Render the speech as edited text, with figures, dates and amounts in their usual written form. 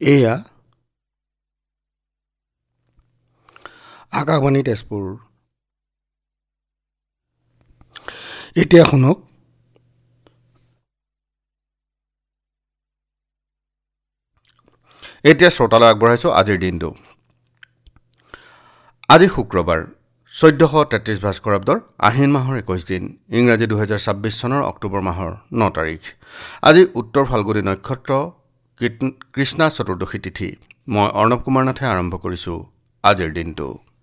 এয়া আকাশবাণী তেজপুৰ। এতিয়া শুনক এতিয়া শ্ৰোতালৈ আগবঢ়াইছোঁ আজিৰ দিনটো। আজি শুক্ৰবাৰ 1433 ভাস্কৰাব্দৰ আহিন মাহৰ 21 দিন, ইংৰাজী 2026 চনৰ অক্টোবৰ মাহৰ 9 তাৰিখ। আজি উত্তৰ ফাল্গুনী নক্ষত্ৰ, কৃষ্ণা চতুৰ্দশী তিথি। মই অৰ্ণৱ কুমাৰ নাথে আৰম্ভ কৰিছোঁ আজিৰ দিনটো।